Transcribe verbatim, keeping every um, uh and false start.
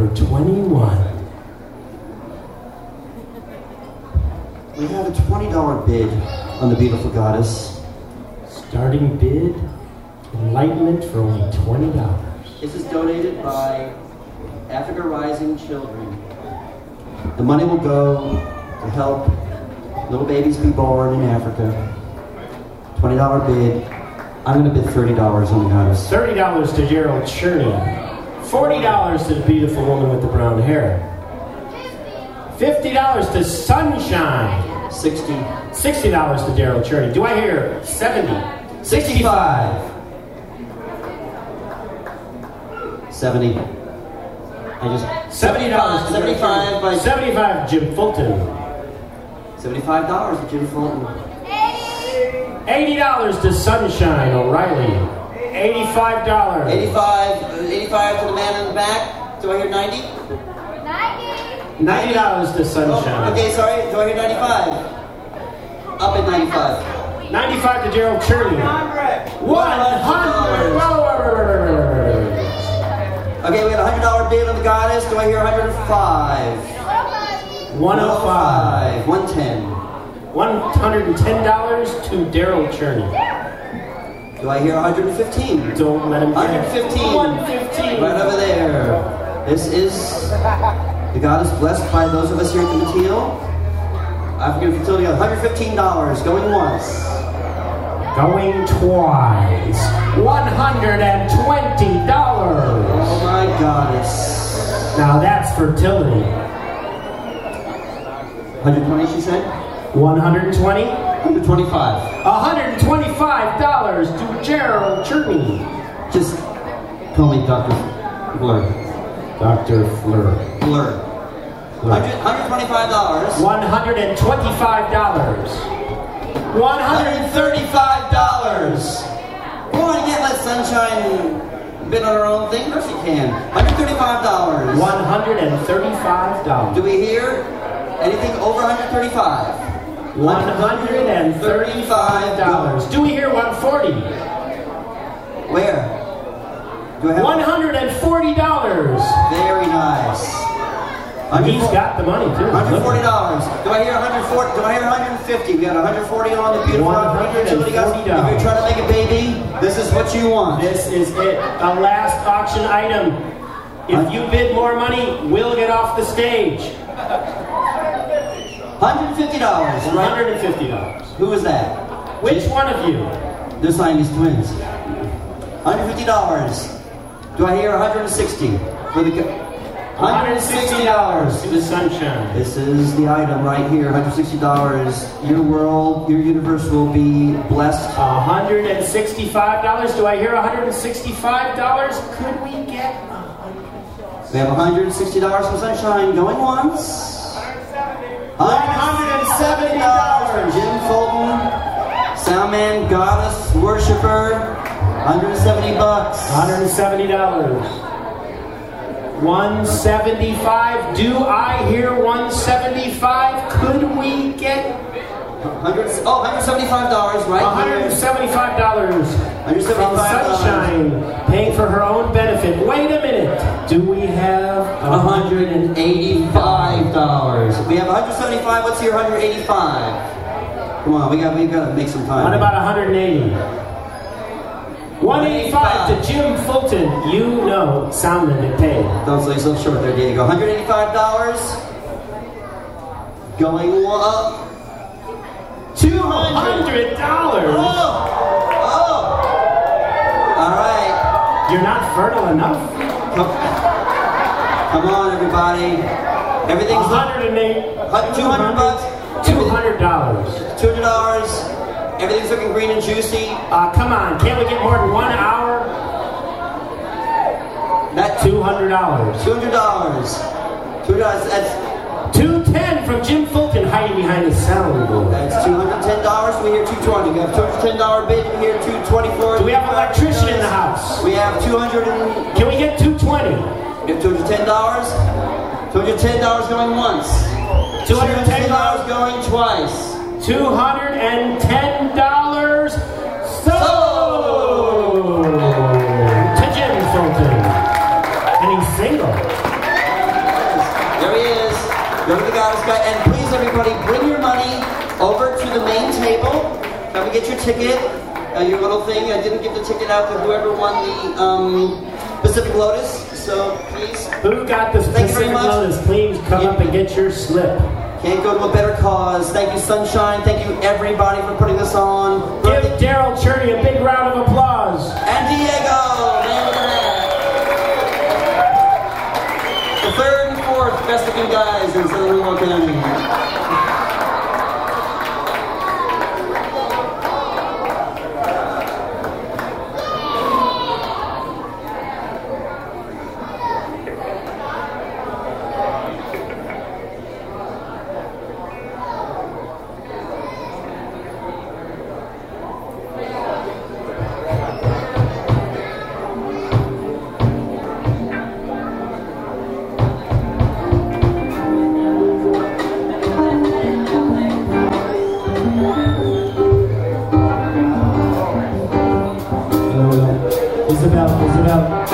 number twenty-one. We have a twenty dollar bid on the beautiful goddess. Starting bid, enlightenment for only twenty dollars. This is donated by Africa Rising Children. The money will go to help little babies be born in Africa. twenty dollar bid. I'm going to bid thirty dollars on the goddess. thirty dollars to Gerald Cherney. forty dollars to the beautiful woman with the brown hair. fifty dollars to Sunshine. sixty. sixty dollars to Gerald Cherney. Do I hear seventy? sixty-five. seventy. I just seventy dollars. seventy-five by seventy-five Jim Fulton. seventy-five dollars to Jim Fulton. eighty dollars to Sunshine O'Reilly. eighty-five dollars. eighty-five. eighty-five to the man in the back. Do I hear ninety? ninety. ninety dollars to Sunshine. Oh, okay, sorry. Do I hear ninety-five? Up at ninety-five. ninety-five to Gerald Cherney. one hundred dollars. Okay, we got a one hundred dollar bid on the goddess. Do I hear one hundred five? one oh five. one ten. one hundred ten dollars to Daryl Cherney. Do I hear one hundred fifteen? Don't let him one hundred fifteen. one fifteen. Right over there. This is the goddess blessed by those of us here at the Mateo. African Fertility, one hundred fifteen dollars. Going once. Going twice. one hundred twenty dollars. Oh my goddess. Now that's fertility. one hundred twenty, she said? one hundred twenty. one hundred twenty-five. one hundred twenty-five dollars to Gerald Cherney. Just call me Doctor Blur. Doctor Fleur. Blur. one hundred twenty-five dollars. one hundred twenty-five dollars. one hundred thirty-five dollars. Come on, get let Sunshine bid on her own thing. Of course she can. one hundred thirty-five dollars. one hundred thirty-five dollars. Do we hear anything over one hundred thirty-five dollars? one hundred thirty-five dollars. Do we hear one hundred forty dollars? Where? Do I have one hundred forty dollars. Very nice. He's got the money too. one hundred forty dollars. Do I hear one hundred forty? Do I hear one hundred fifty? We got one hundred forty on the beautiful one hundred forty dollars. If you're trying to make a baby, this is what you want. This is it. The last auction item. If you bid more money, we'll get off the stage. one hundred fifty dollars. one hundred fifty dollars. Who is that? Which one of you? They're Siamese twins. one hundred fifty dollars. Do I hear one hundred sixty? For the one hundred sixty dollars to the Sunshine. This is the item right here, one hundred sixty dollars. Your world, your universe will be blessed. one hundred sixty-five dollars. Do I hear one hundred sixty-five dollars? Could we get one hundred? We have one hundred sixty dollars for Sunshine going once. one hundred seventy dollars. Jim Fulton, Soundman, Goddess, Worshipper, one hundred seventy bucks. one hundred seventy dollars. one hundred seventy-five. Do I hear one hundred seventy-five? Could we get one hundred, oh, one hundred seventy-five dollars right one hundred seventy-five dollars from Sunshine, paying for her own benefit. Wait a minute. Do we have one hundred eighty-five dollars? We have one hundred seventy-five. Let's hear one hundred eighty-five. Come on, we got we got to make some time. What about one hundred eighty? one hundred eighty-five to Jim Fulton. You know, Soundman get paid. Don't say so short there, Diego. one hundred eighty-five dollars. Going up. two hundred dollars. Oh! Oh! All right. You're not fertile enough. Come, come on, everybody. Everything's one hundred eight. two hundred bucks. two hundred dollars. two hundred dollars. Everything's looking green and juicy. Uh, come on, can't we get more than one hour? That two hundred dollars. two hundred dollars. two hundred dollars. That's two ten from Jim Fulton hiding behind the soundboard. That's two hundred ten dollars. We hear two hundred twenty. We have two hundred ten dollars bid. We hear two hundred twenty-four. Do we have an electrician in the house? We have two hundred and... Can we get two hundred twenty? We have two hundred ten dollars. two hundred ten dollars going once. two hundred ten dollars going twice. two hundred ten dollars sold to Jim Fulton. And he's single. Come and get your ticket, uh, your little thing. I didn't give the ticket out to whoever won the um, Pacific Lotus, so please. Who got the Thank you very Pacific much. Lotus? Please come Yeah. up and get your slip. Can't go to a better cause. Thank you, Sunshine. Thank you, everybody, for putting this on. Give Daryl Cherney a big round of applause. And Diego! Man, look at that. The third and fourth best looking guys in Southern Louisville County.